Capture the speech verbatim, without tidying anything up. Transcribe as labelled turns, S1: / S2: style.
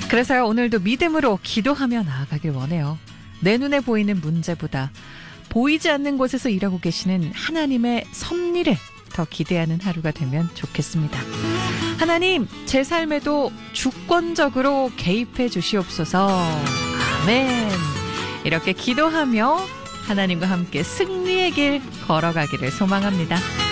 S1: 그래서요, 오늘도 믿음으로 기도하며 나아가길 원해요. 내 눈에 보이는 문제보다 보이지 않는 곳에서 일하고 계시는 하나님의 섭리를 더 기대하는 하루가 되면 좋겠습니다. 하나님, 제 삶에도 주권적으로 개입해 주시옵소서. 아멘. 이렇게 기도하며 하나님과 함께 승리의 길 걸어가기를 소망합니다.